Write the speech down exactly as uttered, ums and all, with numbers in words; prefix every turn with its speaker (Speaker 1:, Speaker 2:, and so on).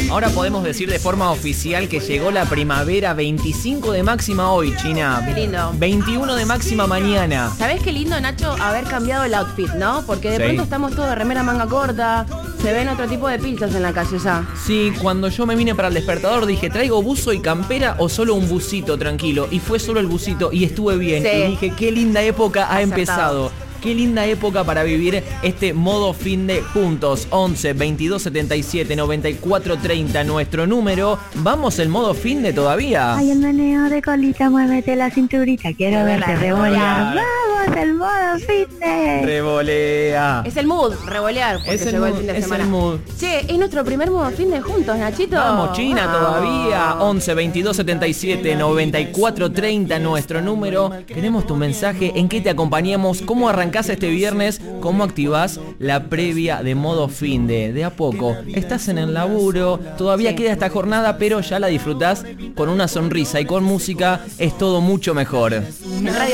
Speaker 1: Ahora podemos decir de forma oficial que llegó la primavera. Veinticinco de máxima hoy, China.
Speaker 2: Qué lindo.
Speaker 1: veintiuno de máxima mañana.
Speaker 2: ¿Sabés qué lindo, Nacho, haber cambiado el outfit, no? Porque de
Speaker 1: Sí.
Speaker 2: pronto estamos todos de remera manga corta, se ven otro tipo de pilchas en la calle ya.
Speaker 1: Sí, cuando yo me vine para el despertador dije, ¿traigo buzo y campera o solo un busito tranquilo? Y fue solo el busito y estuve bien.
Speaker 2: Sí.
Speaker 1: Y dije, qué linda época ha
Speaker 2: Acertado.
Speaker 1: empezado. Qué linda época para vivir este modo fin de juntos. once, veintidós, setenta y siete, noventa y cuatro, treinta, nuestro número. ¿Vamos el modo fin de todavía?
Speaker 3: Hay el meneo de colita, muévete la cinturita, quiero verte revolear.
Speaker 1: revolear.
Speaker 3: Vamos, el modo fitness.
Speaker 1: Revolea.
Speaker 2: Es el mood, revolear, porque
Speaker 1: Es el
Speaker 2: llegó el
Speaker 1: mood,
Speaker 2: fin de
Speaker 1: es
Speaker 2: semana.
Speaker 1: el mood.
Speaker 2: Che, es nuestro primer modo fin de juntos, Nachito.
Speaker 1: Vamos, China,
Speaker 2: Vamos.
Speaker 1: todavía. once, veintidós, setenta y siete, noventa y cuatro, treinta, nuestro número. Queremos tu mensaje, en qué te acompañamos, cómo arrancás este viernes, cómo activás la previa de modo fin de. De a poco. Estás en el laburo, todavía
Speaker 2: Sí.
Speaker 1: queda esta jornada, pero ya la disfrutás con una sonrisa y con música es todo mucho mejor.
Speaker 2: En Radio